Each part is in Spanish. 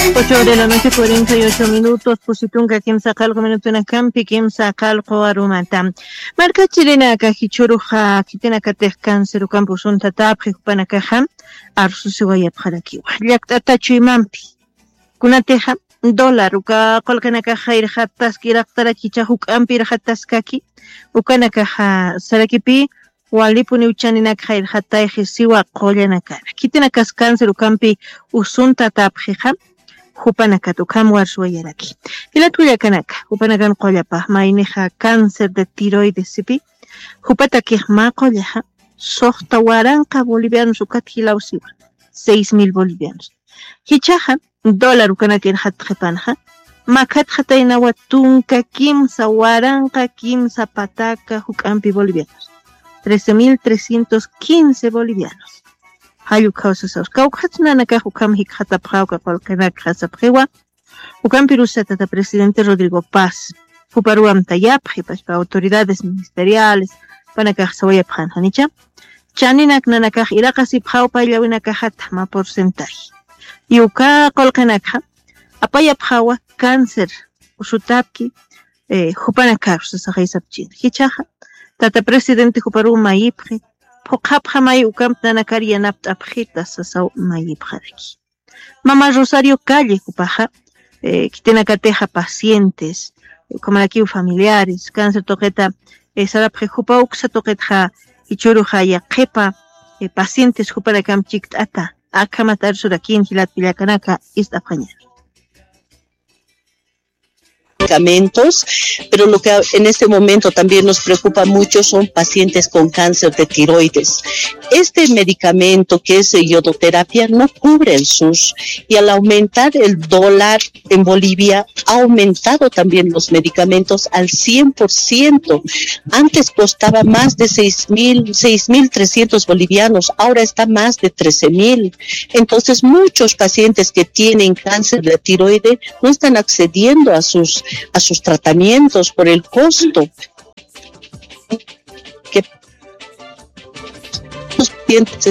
8 de la noche, 48 minutos. Pusitunka kimsa qalqu minutuna kampi kimsa qalqu arumata. Marca chilena kajichuruja kitina katej cáncer campo sunta tapji kupana kaja arsusi wayapjarakiwa. Llaktata chuimampi. Kunateja dólar uka qolkana kaja irjatas kiraqtara kichahuk ampi irjatas kaki. Ukana kaja sarakipi walipuni uchanina kaja irjatayji siwa qollana kara. Kitina kas cáncer campi usunta tapjija. Hupanaka kamwar suayaraki. Ila tuya kanaka, hupanakan qollapa, mayneja cáncer de tiroides sipi. Hupataki ma qollaja, sohta waranka bolivianos ukati hilausiwa, 6,000 bolivianos. Hichaja, dólar ukanaki hatjepanja, makat hatainawa tunka kimsa waranka kimsa pataka hukampi bolivianos, 13,315 bolivianos. Hayu causasaus. Kaukatsnana hukam hikhatapjauka kolkanak hasapjewa. Hukam pirusata ta presidente Rodrigo Paz. Huparuam tayapje pa autoridades ministeriales. Panakaj sawayapjan hanicha. Chaninak nanakaj irakasi pjaupa llawinakajata ma porcentaje. Yuka kolkanakja. Apayapjawa cáncer. Usutapki. Hupanakaj sasajaisapchin. Hichaja. Tata presidente huparum mayipje. Pokapja may ukamp nanakaria naptapjita sasaw mayipjaraki. Mama Rosario Calle kupaja, kitenakateja pacientes, como aquí familiares, cáncer toqueta, sarapje jupa uksa toquetja, ichuruja yakepa, pacientes juparakam chiktata, akamatar surakin hilat pilakanaka, istapjaña. Medicamentos, pero lo que en este momento también nos preocupa mucho son pacientes con cáncer de tiroides. Este medicamento que es iodoterapia no cubre el SUS y al aumentar el dólar en Bolivia ha aumentado también los medicamentos al 100%. Antes costaba más de 6,300 bolivianos, ahora está más de 13,000. Entonces muchos pacientes que tienen cáncer de tiroides no están accediendo a sus tratamientos por el costo que los pacientes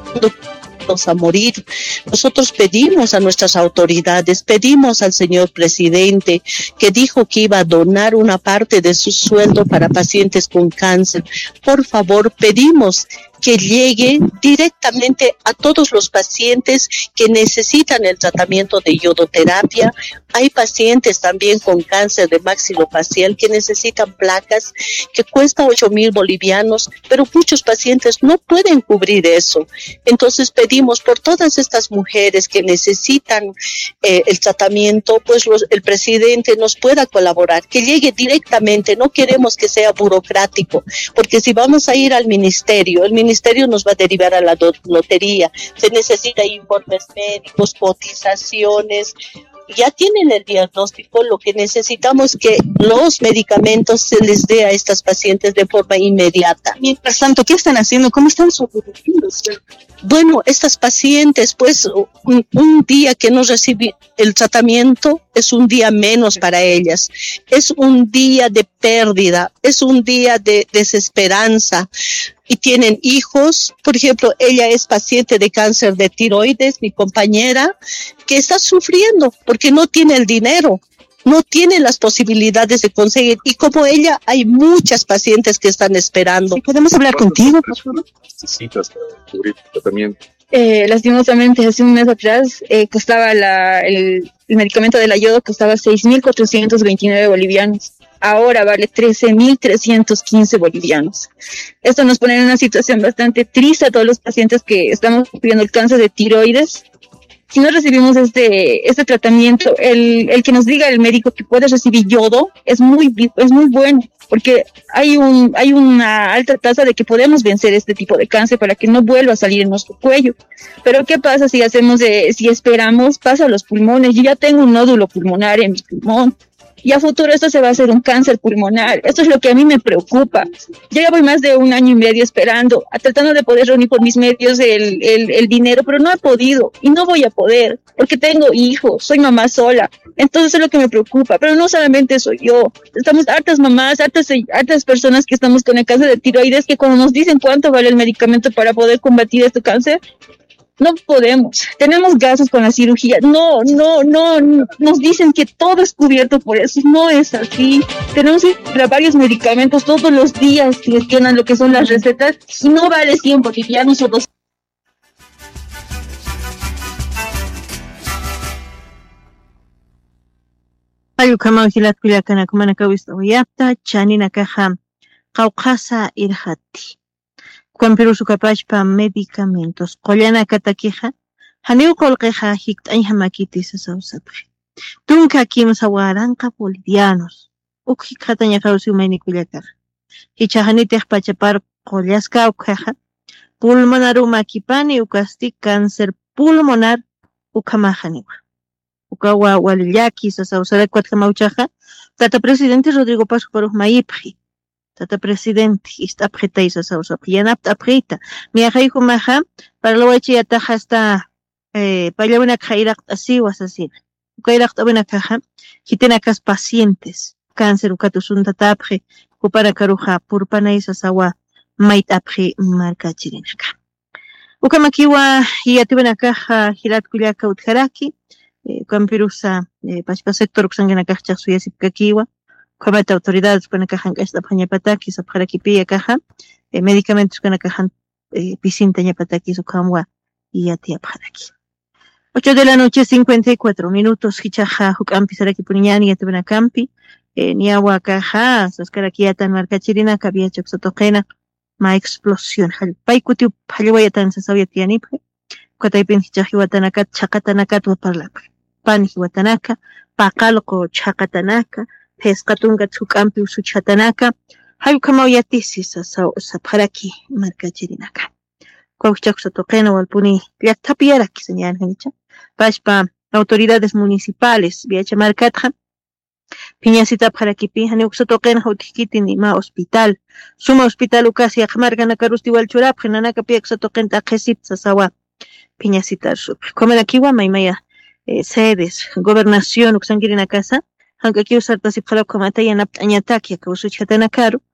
a morir. Nosotros pedimos a nuestras autoridades, pedimos al señor presidente que dijo que iba a donar una parte de su sueldo para pacientes con cáncer. Por favor, pedimos que llegue directamente a todos los pacientes que necesitan el tratamiento de iodoterapia. Hay pacientes también con cáncer de maxilofacial que necesitan placas que cuesta 8,000 bolivianos, pero muchos pacientes no pueden cubrir eso. Entonces pedimos por todas estas mujeres que necesitan el tratamiento, pues el presidente nos pueda colaborar, que llegue directamente. No queremos que sea burocrático, porque si vamos a ir al ministerio, el ministerio nos va a derivar a la lotería. Se necesita informes médicos, cotizaciones. Ya tienen el diagnóstico, lo que necesitamos es que los medicamentos se les dé a estas pacientes de forma inmediata. Mientras tanto, ¿qué están haciendo? ¿Cómo están sobreviviendo? Bueno, estas pacientes, pues, un día que no reciben el tratamiento es un día menos para ellas. Es un día de pérdida, es un día de desesperanza. Y tienen hijos, por ejemplo, ella es paciente de cáncer de tiroides, mi compañera, que está sufriendo porque no tiene el dinero, no tiene las posibilidades de conseguir. Y como ella, hay muchas pacientes que están esperando. ¿Podemos hablar contigo, por favor? Necesitas para cubrir tu tratamiento. Lastimosamente, hace un mes atrás, costaba el medicamento de la yodo, costaba 6,429 bolivianos. Ahora vale 13,315 bolivianos. Esto nos pone en una situación bastante triste a todos los pacientes que estamos sufriendo el cáncer de tiroides. Si no recibimos este tratamiento, el que nos diga el médico que puede recibir yodo es muy bueno, porque hay una alta tasa de que podemos vencer este tipo de cáncer para que no vuelva a salir en nuestro cuello. Pero ¿qué pasa si esperamos? Pasa a los pulmones. Yo ya tengo un nódulo pulmonar en mi pulmón. Y a futuro esto se va a hacer un cáncer pulmonar. Esto es lo que a mí me preocupa. Yo ya voy más de 1 año y medio esperando, tratando de poder reunir por mis medios el dinero, pero no he podido y no voy a poder porque tengo hijos, soy mamá sola. Entonces es lo que me preocupa, pero no solamente soy yo. Estamos hartas mamás, hartas personas que estamos con el cáncer de tiroides que cuando nos dicen cuánto vale el medicamento para poder combatir este cáncer, No podemos. Tenemos gastos con la cirugía. No, no, no. Nos dicen que todo es cubierto por eso. No es así. Tenemos que comprar varios medicamentos todos los días que llenan lo que son las recetas y no vale 100 bolivianos o 2. Ayukama hilat kuyakana kumana kawista uyapta chanina kaha qawqasa irhati. Kwampirusu kapashpa medicamentos qollana katakiha haniu kolqeja hikt'ay hamakiti sasawsapri. Tunka kimsa waranqa bolivianos. Ukhi khataña kawsi umayni kuyakar. Hichahanitej pachapar qollaska ukhaja pulmonar umakipani ukasti cáncer pulmonar ukamahaniwa. Ukawa walillaki sasawsara kwatkamauchaja tata presidente Rodrigo Paz Paruj Maipji. Tata presidente istapjeta sasawsapji yanapta apjita. Miajayju maja para lo echi ataja hasta pallawina khairaq asiwas asir. Ukairaq tabina kaja hitenakas pacientes cáncer ukatusunta tapje kupara karuja purpana sasawa mait apje markachirinaka. Ukamakiwa yatibina kaja hilat kullaka utjaraki. Campirusa pachpa sector kusangena kachak suyasip kakiwa kamata autoridades kana kajan kashta pañapataki sapjarakipiya kaja medicamentos kana kajan pisinta ñapataki sukamwa yatia pjaraki 8 de la noche 54 minutos hichaja hukampi saraki puniñani yatibana campi niawa kaja saskaraki yatan markachirina kabia chaksotoqena ma explosión paikuti phallwayatan sasawiyatianipje Kutaypin hichaji watanakat chaqatanakat waparlapri Pani watanaka, paqalqo chaqatanaka, pesqatunqa chuk'anpi usuchatanaka, hayukamau yatisi sapjaraki markachirinaka. Kwawchaqsa tuqena walpuni llaqtapi yaraki señalancha. Pashpa autoridades municipales viacha markatqa piñasita pjarakipi haniuqsa tuqena hawtijkitin ima hospital. Suma hospital ukasi aqmarqanaka rusti walchurapqa nanaka piaqsa tuqenta aqhesip sasawa piñasita rupi. Komanakiwa maymaya sedes, gobernación, uxanquirina casa, aunque aquí usar tasip jalap kamata y anaptañataki, que usuchatanakaru,